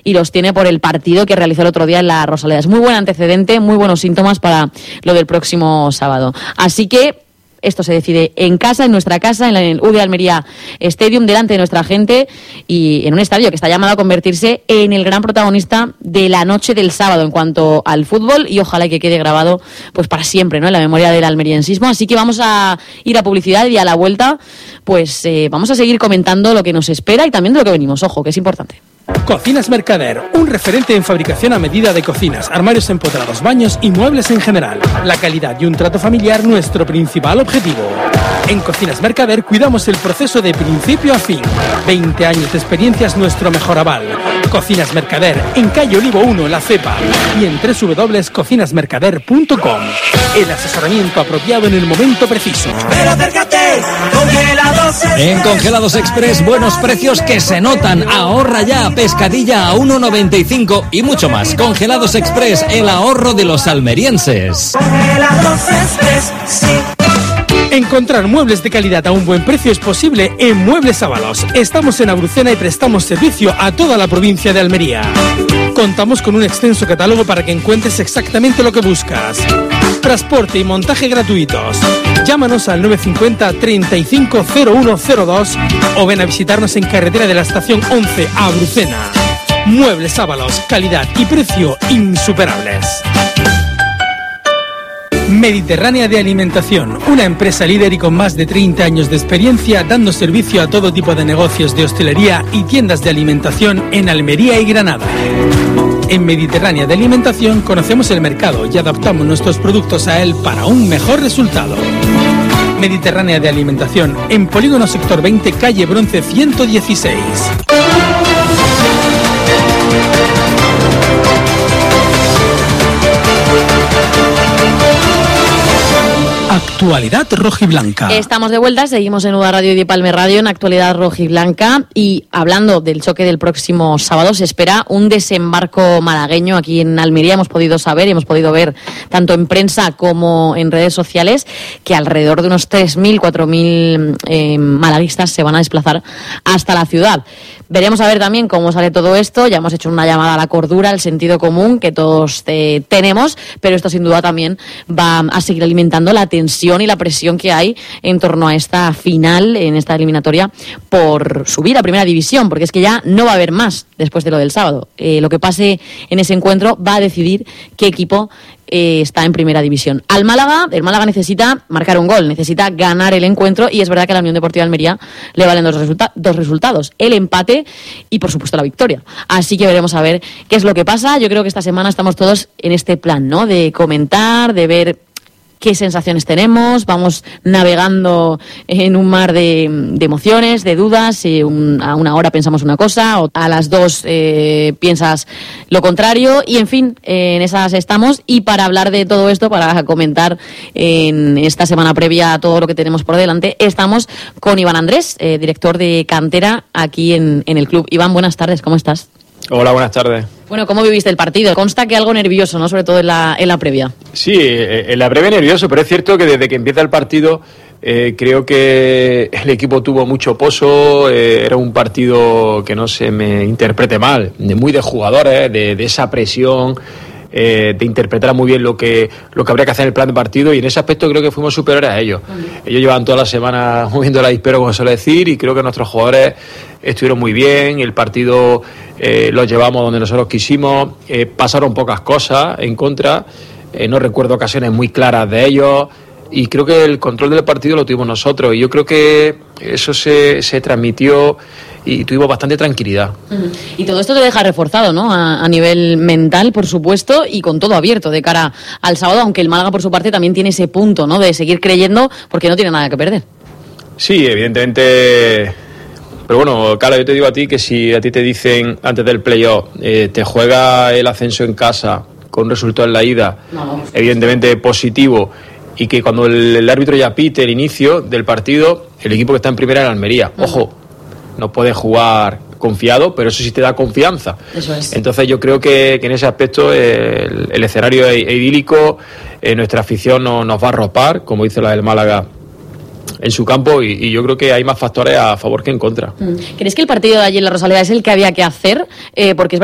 y los tiene por el partido que realizó el otro día en la Rosaleda. Es muy buen antecedente, muy buenos síntomas para lo del próximo sábado. Así que esto se decide en casa, en nuestra casa, en el UD Almería Stadium, delante de nuestra gente y en un estadio que está llamado a convertirse en el gran protagonista de la noche del sábado en cuanto al fútbol, y ojalá que quede grabado pues para siempre, ¿no?, en la memoria del almeriensismo. Así que vamos a ir a publicidad y a la vuelta pues vamos a seguir comentando lo que nos espera y también de lo que venimos, ojo, que es importante. Cocinas Mercader, un referente en fabricación a medida de cocinas, armarios empotrados, baños y muebles en general. La calidad y un trato familiar, nuestro principal objetivo. En Cocinas Mercader cuidamos el proceso de principio a fin. 20 años de experiencia es nuestro mejor aval. Cocinas Mercader, en calle Olivo 1, La Cepa, y en www.cocinasmercader.com. El asesoramiento apropiado en el momento preciso. Pero acércate, Congelados Express. En Congelados Express, buenos precios que se notan. Ahorra ya, pescadilla a 1,95 y mucho más. Congelados Express, el ahorro de los almerienses. Congelados Express, sí. Encontrar muebles de calidad a un buen precio es posible en Muebles Ábalos. Estamos en Abrucena y prestamos servicio a toda la provincia de Almería. Contamos con un extenso catálogo para que encuentres exactamente lo que buscas. Transporte y montaje gratuitos. Llámanos al 950 350102 o ven a visitarnos en carretera de la estación 11 a Abrucena. Muebles Ábalos, calidad y precio insuperables. Mediterránea de Alimentación, una empresa líder y con más de 30 años de experiencia dando servicio a todo tipo de negocios de hostelería y tiendas de alimentación en Almería y Granada. En Mediterránea de Alimentación conocemos el mercado y adaptamos nuestros productos a él para un mejor resultado. Mediterránea de Alimentación, en Polígono Sector 20, calle Bronce 116. Actualidad rojiblanca. Estamos de vuelta, seguimos en UDA Radio y de Palme Radio en Actualidad rojiblanca, y hablando del choque del próximo sábado, se espera un desembarco malagueño aquí en Almería. Hemos podido saber y hemos podido ver tanto en prensa como en redes sociales que alrededor de unos 3.000, 4.000 malaguistas se van a desplazar hasta la ciudad. Veremos a ver también cómo sale todo esto. Ya hemos hecho una llamada a la cordura, al sentido común que todos tenemos, pero esto sin duda también va a seguir alimentando la tensión y la presión que hay en torno a esta final, en esta eliminatoria por subir a Primera División, porque es que ya no va a haber más después de lo del sábado. Lo que pase en ese encuentro va a decidir qué equipo está en Primera División. El Málaga necesita marcar un gol, necesita ganar el encuentro, y es verdad que a la Unión Deportiva de Almería le valen dos resultados, el empate y por supuesto la victoria. Así que veremos a ver qué es lo que pasa. Yo creo que esta semana estamos todos en este plan, ¿no?, de comentar, de ver qué sensaciones tenemos, vamos navegando en un mar de emociones, de dudas. A una hora pensamos una cosa, o a las 2 piensas lo contrario, y en fin, en esas estamos. Y para hablar de todo esto, para comentar en esta semana previa a todo lo que tenemos por delante, estamos con Iván Andrés, director de cantera aquí en el club. Iván, buenas tardes, ¿cómo estás? Hola, buenas tardes. Bueno, ¿cómo viviste el partido? Consta que algo nervioso, ¿no?, sobre todo en la previa. Sí, en la previa nervioso, pero es cierto que desde que empieza el partido creo que el equipo tuvo mucho pozo. Era un partido que no se me interprete mal, muy de jugadores, de esa presión, de interpretar muy bien lo que habría que hacer en el plan de partido, y en ese aspecto creo que fuimos superiores a ellos. Ellos llevan toda la semana moviendo la dispero, como se suele decir, y creo que nuestros jugadores estuvieron muy bien. El partido lo llevamos donde nosotros quisimos. Pasaron pocas cosas en contra, no recuerdo ocasiones muy claras de ellos, y creo que el control del partido lo tuvimos nosotros, y yo creo que eso se transmitió y tuvimos bastante tranquilidad. Y todo esto te deja reforzado, ¿no?, a nivel mental, por supuesto, y con todo abierto de cara al sábado, aunque el Málaga por su parte también tiene ese punto, ¿no?, de seguir creyendo, porque no tiene nada que perder. Sí, evidentemente. Pero bueno, Carla, yo te digo a ti que si a ti te dicen antes del playoff, te juega el ascenso en casa con resultado en la ida, evidentemente positivo, y que cuando el árbitro ya pite el inicio del partido, el equipo que está en primera es el Almería. Ojo, no puedes jugar confiado, pero eso sí te da confianza. Eso es. Entonces yo creo que en ese aspecto el escenario es idílico. Nuestra afición nos va a arropar, como dice la del Málaga, en su campo, y yo creo que hay más factores a favor que en contra. ¿Crees que el partido de ayer en la Rosaleda es el que había que hacer? Porque es